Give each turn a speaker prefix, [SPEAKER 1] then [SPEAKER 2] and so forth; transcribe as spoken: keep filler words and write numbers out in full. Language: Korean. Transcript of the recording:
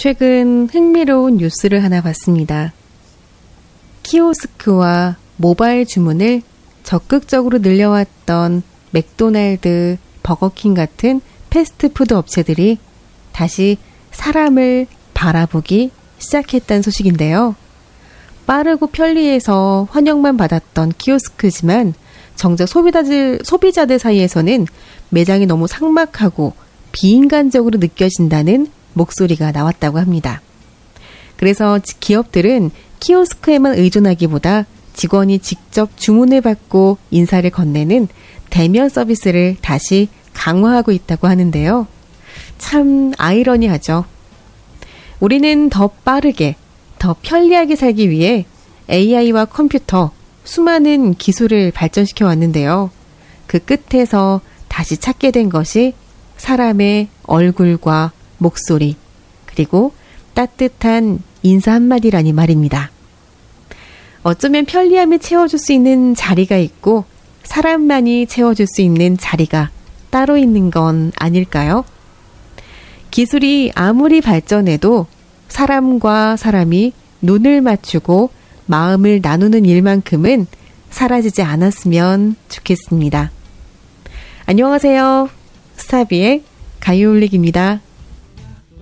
[SPEAKER 1] 최근 흥미로운 뉴스를 하나 봤습니다. 키오스크와 모바일 주문을 적극적으로 늘려왔던 맥도날드, 버거킹 같은 패스트푸드 업체들이 다시 사람을 바라보기 시작했다는 소식인데요. 빠르고 편리해서 환영만 받았던 키오스크지만 정작 소비자들, 소비자들 사이에서는 매장이 너무 삭막하고 비인간적으로 느껴진다는 목소리가 나왔다고 합니다. 그래서 기업들은 키오스크에만 의존하기보다 직원이 직접 주문을 받고 인사를 건네는 대면 서비스를 다시 강화하고 있다고 하는데요. 참 아이러니하죠. 우리는 더 빠르게, 더 편리하게 살기 위해 에이아이와 컴퓨터, 수많은 기술을 발전시켜 왔는데요. 그 끝에서 다시 찾게 된 것이 사람의 얼굴과 목소리, 그리고 따뜻한 인사 한마디라니 말입니다. 어쩌면 편리함을 채워줄 수 있는 자리가 있고 사람만이 채워줄 수 있는 자리가 따로 있는 건 아닐까요? 기술이 아무리 발전해도 사람과 사람이 눈을 맞추고 마음을 나누는 일만큼은 사라지지 않았으면 좋겠습니다. 안녕하세요. 스타비의 가요올릭입니다.